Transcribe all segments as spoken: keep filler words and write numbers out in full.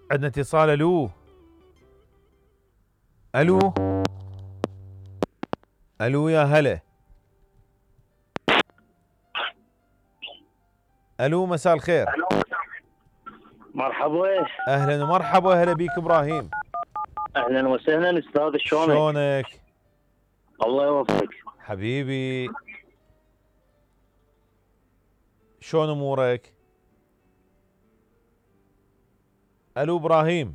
عندنا اتصال. الو الو الو يا هلا. الو مساء الخير. مرحبا. اهلا ومرحبا. اهلا بيك ابراهيم. اهلا وسهلا استاذ، شلونك؟ شلونك؟ الله يوفقك حبيبي. شلون امورك؟ الو ابراهيم.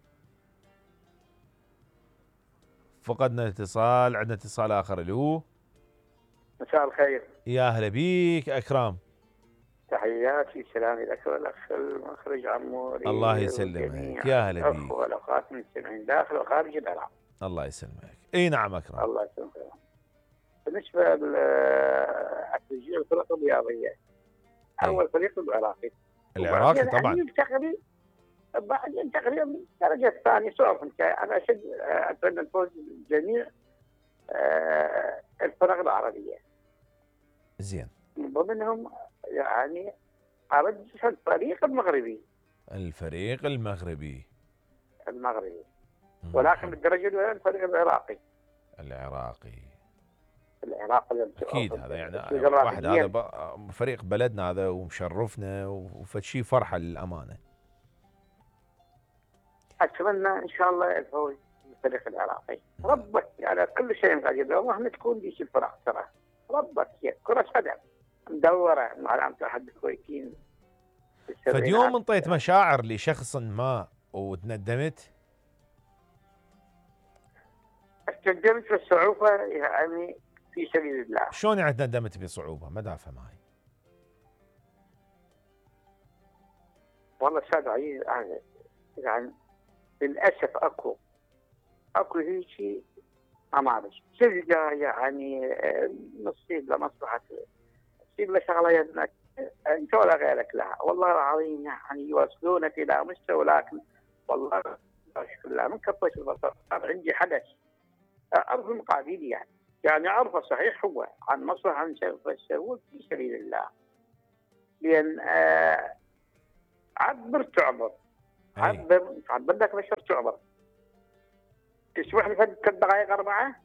فقدنا الاتصال. عندنا اتصال اخر. الو مساء الخير. يا اهلا بيك اكرم. تحياتي سلامي لك والاخ المخرج عموري. الله يسلمك. يا هلا بيك. والاخوات المستمعين داخل وخارج العراق. الله يسلمك. اي نعم اكرم. الله يسلمك. بالنسبه للتشجيع الفرق الرياضيه، اول فريق العراقي. العراقي طبعا. ينتقل بعدين تقريبا الدرجه الثانيه. شوف انت، انا اشد اتمنى الفوز لجميع الفرق العربيه. زين. من ضمنهم يعني ارجح الفريق المغربي. الفريق المغربي. المغربي. ولكن بالدرجه الاولى الفريق العراقي. العراقي. العراق اكيد هذا يعني واحد، هذا فريق بلدنا هذا ومشرفنا وفشي فرحه للامانه. اتمنى ان شاء الله الفوز بالفريق العراقي. ربك على يعني كل شيء قادر، مهما تكون ديش الفرق ترى ربك هي كره قدم مدوره مع علامه احد الكويتيين. فاليوم انطيت مشاعر لشخص ما وتندمت؟ تندمت بالصعوبه يعني في سبيل الله. شلون يعني تندمت بصعوبه؟ ما دا افهم هاي. والله استاذ عزيز يعني يعني للاسف اكو اكو هيك امامك تلقى يعني نصيب لمصلحه، نصيب لشغله انك انت ولا غيرك لها. والله العظيم يعني يوصلونك الى مستوى، لكن والله اشكر الله من كفيت البصر عندي حدث اعرف المقابل يعني يعني اعرفه صحيح هو عن مصلحه عن سووا في سبيل الله. لان آه عبر تعبر عبر عبر لك بشر تعبر. تسمح لي ثلاث دقائق اربعه؟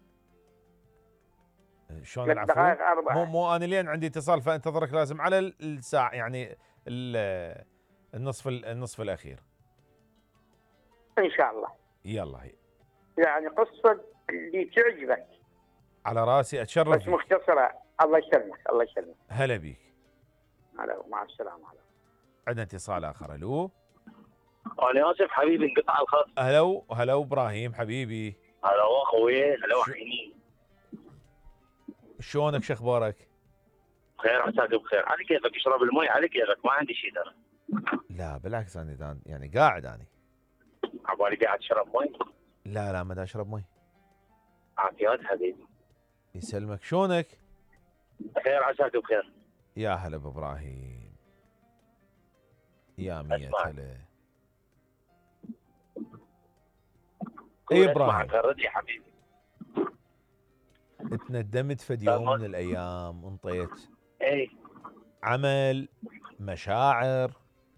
شلون العفو؟ مو مو انا لين عندي اتصال فانتظرك لازم على الساعه يعني النصف النصف الاخير ان شاء الله. يلا هي يعني قصه اللي تعجبك على راسي، اتشرف بس مختصره. الله يسلمك. الله يسلمك. هلا بيك. هلا مع السلامه. هلا. عندنا اتصال اخر. الو انا اسف حبيبي انقطع الخط. هلا هلا ابراهيم حبيبي. هلا اخوي. هلا وحيني. شلونك؟ شو اخبارك؟ بخير عساك بخير. على كيفك اشرب المي على كيفك، ما عندي شيء ترى. لا بالعكس انا يعني قاعد اني. عبالي قاعد تشرب مي؟ لا لا ما دا اشرب مي. عافيات حبيبي. يسلمك. شلونك؟ بخير عساك بخير. يا هلا بابراهيم. يا مية هلا. اي ابراهيم غرد لي حبيبي. تندمت فد يوم من الايام انطيت اي عمل مشاعر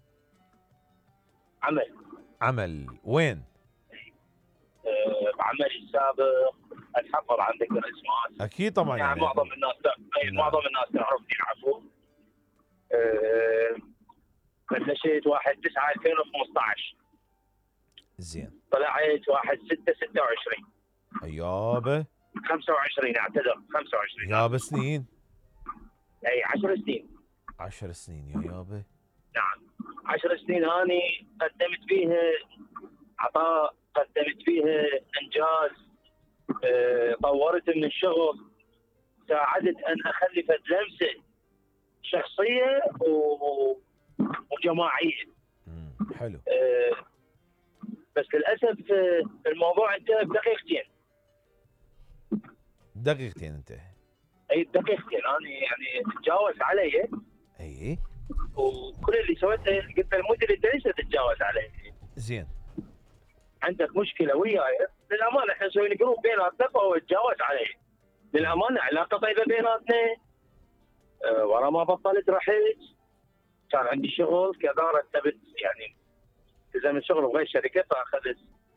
عمل عمل وين؟ أه بعملي السابق اتحفظ عن ذكر اسماء. اكيد طبعا يعني, يعني معظم الناس اي معظم الناس تعرفني العفو. أه بلشت واحد تسعة ألفين وخمسة عشر. زين. طلعت واحد ستة ستة وعشرين. يابا خمسة وعشرين اعتذر خمسة وعشرين. يابا سنين. اي عشر سنين. عشر سنين يا يابا. نعم عشر سنين هاني قدمت فيها عطاء، قدمت فيها انجاز. أه طورت من الشغل، ساعدت ان اخلي فد لمسه شخصيه و... وجماعيه. امم حلو. أه بس للاسف الموضوع انتهى بدقيقتين. دقيقتين انتهى؟ اي دقيقتين. انا يعني تجاوز علي. اي وكل اللي سويته قلت له المدير انت ليش تتجاوز علي؟ زين. عندك مشكله وياي؟ للامانه احنا مسويين جروب بيناتنا فهو يتجاوز علي. للامانه علاقه طيبه بيناتنا. أه ورا ما بطلت رحت كان عندي شغل كاداره تبت يعني التزمت انا شغل بغير شركه فاخذ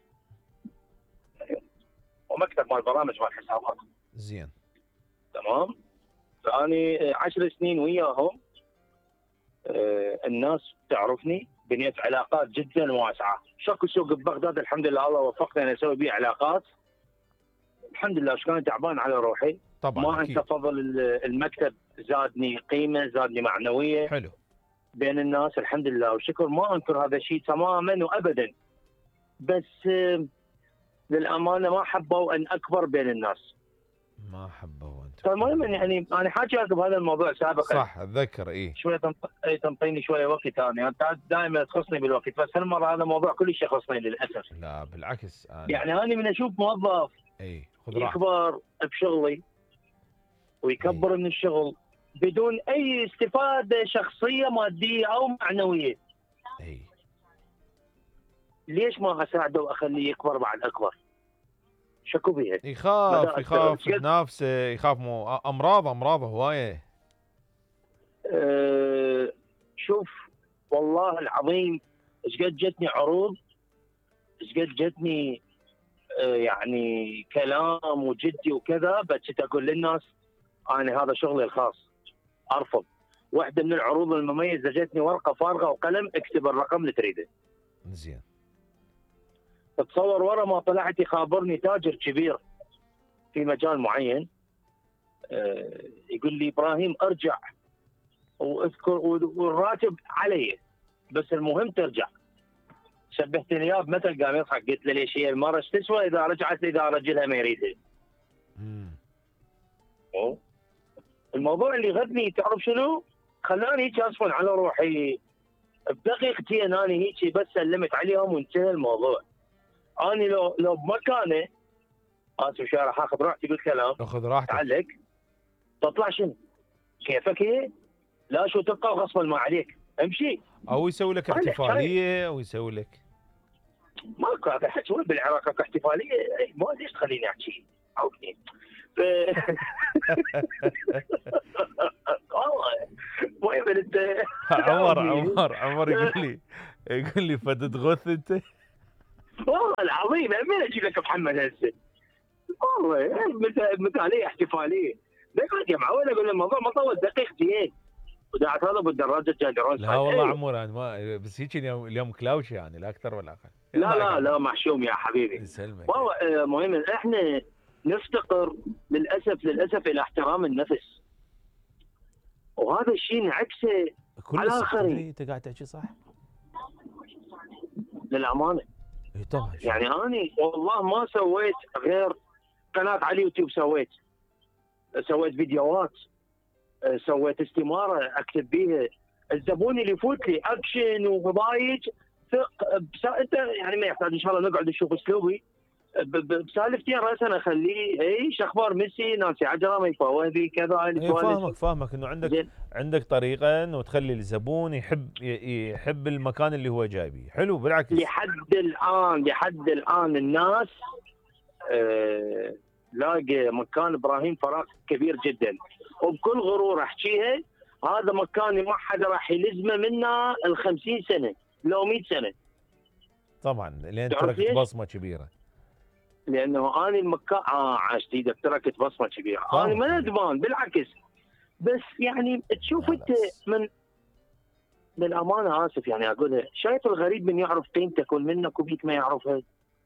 ومكتب مال برامج مال حسابات. زين. تمام. فاني عشر سنين وياهم. آه الناس تعرفني، بنيت علاقات جدا واسعه. شكو سوق ببغداد الحمد لله الله وفقني انا اسوي بيه علاقات. الحمد لله ايش كان تعبان على روحي. طبعا ما أكيد. انسى فضل المكتب، زادني قيمه، زادني معنويه. حلو. بين الناس الحمد لله وشكر، ما انكر هذا الشيء تماما وابدا. بس آه للامانه ما حبوا ان اكبر بين الناس. ما حبوا انت. فالمهم يعني انا حاجي بهذا الموضوع سابقا. صح اتذكر. اي شويه تنطيني شويه وقت ثاني، انت دائما تخصني بالوقت، بس هالمره هذا الموضوع كلش يخصني للاسف. لا بالعكس أنا. يعني انا من اشوف موظف اي خذ راحتك. يكبر بشغلي ويكبر من الشغل بدون اي استفاده شخصيه ماديه او معنويه. اي ليش ما اساعده واخليه يكبر بعد اكبر؟ شكو بيها. يخاف يخاف شد- نفسه، يخاف مو امراض امراض هوايه. أه شوف والله العظيم ايش قد جتني عروض، ايش قد جتني أه يعني كلام وجدي وكذا، بس كنت اقول للناس انا هذا شغلي الخاص ارفض. واحده من العروض المميزه جتني ورقه فارغه وقلم، اكتب الرقم اللي تريده. زين. تتصور ورا ما طلعت يخابرني تاجر كبير في مجال معين، أه يقول لي ابراهيم ارجع واذكر والراتب علي، بس المهم ترجع. شبهتني اياه بمثل قام يضحك، قلت له ليش هي المره ايش تسوى اذا رجعت اذا رجلها ما يريدها. امم الموضوع اللي غدني تعرف شنو؟ خلاني هيك اصفن على روحي بدقيقتين، انا هيك بس سلمت عليهم وانتهى الموضوع. انا لو لو بمكانه اسف شوي راح اخذ راحتي بالكلام. خذ راحتك. تعلق تطلع شنو؟ كيفك هي؟ لا شو تبقى غصبا ما عليك امشي. او يسوي لك احتفاليه او يسوي لك ماكو هذا حكي وين بالعراق اكو احتفاليه؟ اي ما ليش تخليني احكي عوفني. ف... والله وين انت عمر عمر عمر يقول لي يقول لي فتت غث انت. والله العظيم من اجيب لك محمد هسه والله مثاليه احتفاليه. دقيقه يا معود اقول الموضوع ما طول دقيقتين ودعت هذا بالدراجه جاندرون. لا والله عمور انا ما بس هيك اليوم اليوم كلاوش يعني لا اكثر ولا اقل. لا لا لا محشوم يا حبيبي. يسلمك. والله مهم احنا نفتقر للاسف للاسف الى احترام النفس، وهذا الشيء نعكسه على الاخرين. انت قاعد تحكي صح للامانه. اي طبعا. يعني انا والله ما سويت غير قناه على اليوتيوب، سويت سويت فيديوهات، سويت استماره اكتب بيها. الزبون اللي يفوت لي اكشن وضايج ثق بس... انت يعني ما يحتاج ان شاء الله نقعد نشوف اسلوبي بسالفتين راسا اخليه اي شخبار ميسي نانسي عجرة ما وهبي كذا. اي فاهمك فاهمك انه عندك جي. عندك طريقه انه تخلي الزبون يحب يحب المكان اللي هو جايبيه. حلو بالعكس. لحد الان لحد الان الناس آه لاقي مكان ابراهيم فراغ كبير جدا، وبكل غرور احكيها هذا مكاني ما حدا راح يلزمه منا ال خمسين سنه لو مئة سنه. طبعا لان تركت بصمه كبيره. لانه انا المكان اه عاشت ايدك تركت بصمه كبيره. انا ما ندمان بالعكس، بس يعني تشوف انت من للامانه اسف يعني اقولها، شايف الغريب من يعرف قيمتك والمنك وبيك ما يعرفها.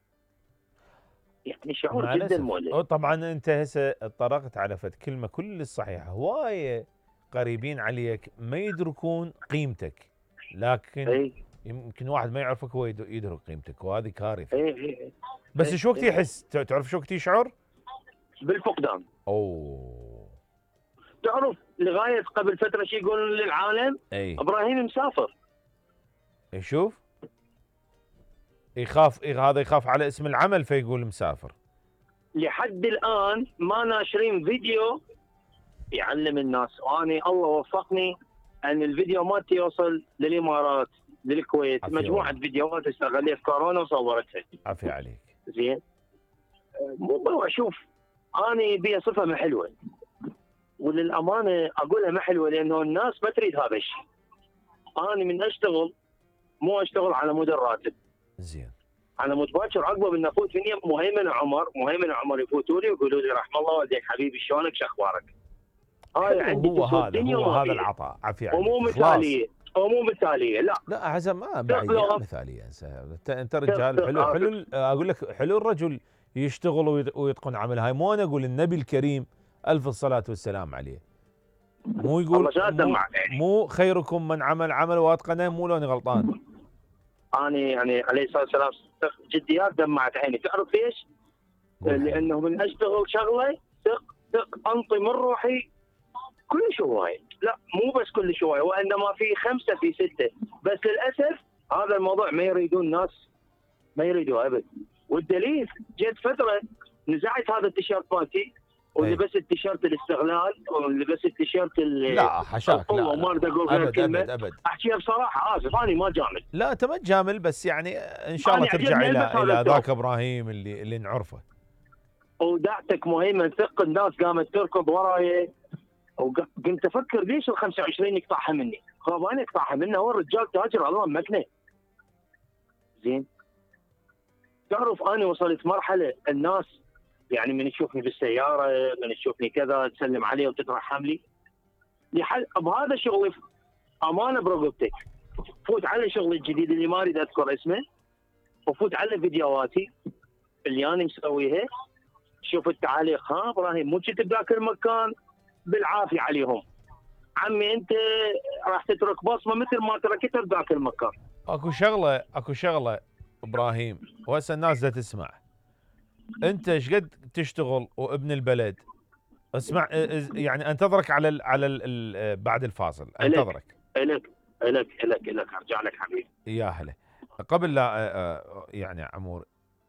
يعني شعور جدا مؤلم. طبعا انت هسه طرقت على فد كلمه كل الصحيحه. هوايه قريبين عليك ما يدركون قيمتك، لكن أي. يمكن واحد ما يعرفك هو يدرك قيمتك، وهذه كارثه. اي اي بس شو وقت يحس؟ تعرف شو وقت يشعر؟ بالفقدان. اوه تعرف لغايه قبل فتره شي يقولون للعالم اي ابراهيم مسافر. يشوف يخاف هذا يخاف على اسم العمل فيقول مسافر. لحد الان ما ناشرين فيديو يعلم الناس، واني الله وفقني ان الفيديو مالتي يوصل للامارات للكويت. مجموعه والله. فيديوهات استغليت كورونا وصورتها. عافية عليك. زين. مو شوف اني بي صفه ما حلوه، وللامانه اقولها ما حلوه لانه الناس ما تريد هذا الشيء. انا من اشتغل مو اشتغل على مود الراتب، زين. انا متباشر عقبه من افوت فيني مهيمن عمر مهيمن عمر يفوتوا لي ويقولوا لي رحم الله والديك حبيبي شلونك شو اخبارك؟ هاي عندي هو تسوى هذا الدنيا هو وما هذا فيها. العطاء عافية ومو عليك خلاص. مثاليه ومو مثاليه لا لا حسن ما بعد لا. يا مثالية انت انت رجال لا، حلو لا. حلو ال- اقول لك حلو الرجل يشتغل ويت- ويتقن عمل. هاي مو انا اقول النبي الكريم الف الصلاة والسلام عليه مو يقول الله شهد مو, دمع يعني. مو خيركم من عمل عمل واتقنه، مو لوني غلطان. انا يعني عليه الصلاه والسلام جديات دمعت عيني، تعرف ليش؟ قول حبيبي. لانه من اشتغل شغله ثق ثق انطي من روحي كلش هوايه، لا مو بس كلش هوايه، وانما في خمسه في سته، بس للاسف هذا الموضوع ما يريدون الناس، ما يريدوه ابد. والدليل جت فتره نزعت هذا التيشيرت مالتي ولبست التيشيرت الاستغلال ولبست التيشيرت لا حشاك لا, وما اريد اقول لا. غير ابد كلمه ابد ابد. احكيها بصراحه، اسف انا ما جامل. لا انت ما تجامل، بس يعني ان شاء الله أنا ترجع عجبني الى ألبس هذا الى الثوب. ذاك ابراهيم اللي اللي نعرفه. ودعتك مهيمن ثق، الناس قامت تركض وراي وقمت افكر ليش ال خمسة وعشرين يقطعها مني؟ خلاص انا اقطعها منه، هو الرجال تاجر الله مكنه. زين. تعرف انا وصلت مرحله الناس يعني من تشوفني بالسياره، من تشوفني كذا تسلم علي وتترحم لي. لحل بهذا شغلي امانه برقبتك. فوت على شغلي الجديد اللي ما اريد اذكر اسمه، وفوت على فيديوهاتي اللي انا مسويها، شوف التعاليق. ها ابراهيم مو كنت بذاك المكان بالعافيه عليهم، عمي انت راح تترك بصمه مثل ما تركتها بذاك المكان. اكو شغله اكو شغله ابراهيم، وهسه الناس دا تسمع. انت ايش قد تشتغل وابن البلد؟ اسمع يعني انتظرك على ال على ال بعد الفاصل انتظرك. الك الك الك الك ارجع لك حبيبي. يا هلا. قبل لا يعني عمور،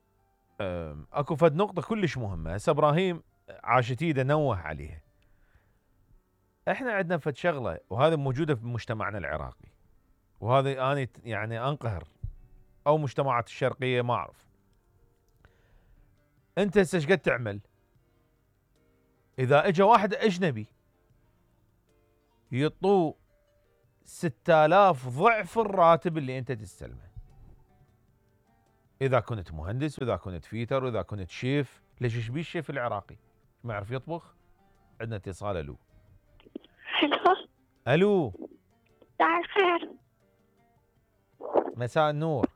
اكو فد نقطه كلش مهمه. هسه ابراهيم عاشتيده نوه عليها. احنا عندنا فد شغله وهذا موجوده في مجتمعنا العراقي، وهذا انا يعني انقهر، او مجتمعات الشرقيه ما اعرف. انت هسه ايش قد تعمل؟ اذا اجى واحد اجنبي يعطوه ستة آلاف ضعف الراتب اللي انت تستلمه. اذا كنت مهندس واذا كنت فيتر واذا كنت شيف. ليش ايش بيه الشيف العراقي؟ ما يعرف يطبخ؟ عندنا اتصال. الو الو الو مساء الخير. مساء النور.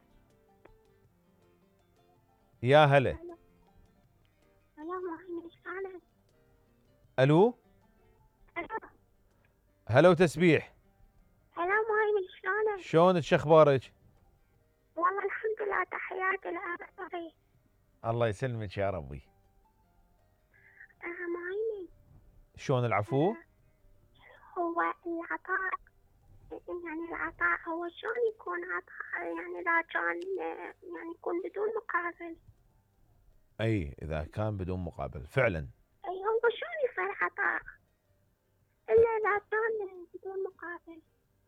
يا هلا. الو مهيمن شلونك؟ الو الو هلا وتسبيح. الو مهيمن شلونك؟ شلونك شو اخبارك؟ والله الحمد لله، تحياتي لأبوي. الله يسلمك يا ربي. آه مهيمن شلون العفو؟ هو العطاء، يعني العطاء هو شلون يكون عطاء؟ يعني إذا كان يعني يكون بدون مقابل. اي اذا كان بدون مقابل فعلا. اي هو شلون يصير عطاء الا اذا كان بدون مقابل.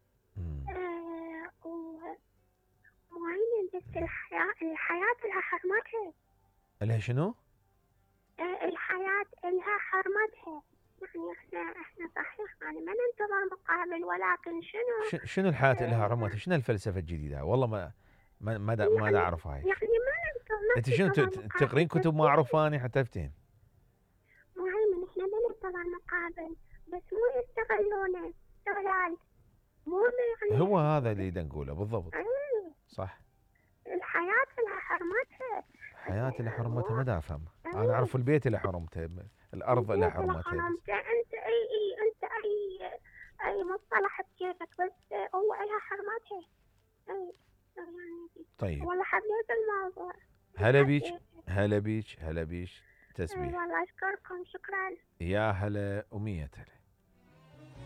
آه ومهيمن بس الحياة الحياة لها حرمتها. لها شنو؟ آه الحياة لها حرمتها. يعني احنا احنا صحيح يعني ما ننتظر مقابل، ولكن شنو شنو الحياة لها حرمتها؟ شنو الفلسفة الجديدة؟ والله ما ما ما, دا يعني ما دا اعرف هاي. يعني ما ننتظر. انت شنو تقرين كتب ما اعرفها اني حتى افتهم؟ مهيمن احنا ما ننتظر مقابل، بس مو يستغلونه استغلال. مو يعني هو هذا اللي دا نقوله بالضبط. ايه صح. الحياة لها حرمتها. حياة لها حرمتها ما دا افهم. انا اعرف البيت لها حرمته، الارض لها حرمتها. انت انت اي اي انت اي اي مصطلح بكيفك، بس هو لها حرمتها. اي يعني طيب والله حبيت الموضوع. هلا بيك هلا بيك هلا بيك تسبيح. والله اشكركم، شكرا. يا هلا ومية هلا.